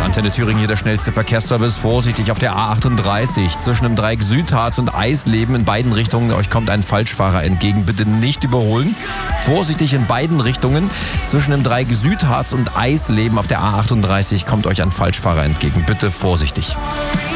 Antenne Thüringen hier der schnellste Verkehrsservice. Vorsichtig auf der A38 zwischen dem Dreieck Südharz und Eisleben in beiden Richtungen. Euch kommt ein Falschfahrer entgegen. Bitte nicht überholen. Vorsichtig in beiden Richtungen. Zwischen dem Dreieck Südharz und Eisleben auf der A38 kommt euch ein Falschfahrer entgegen. Bitte vorsichtig.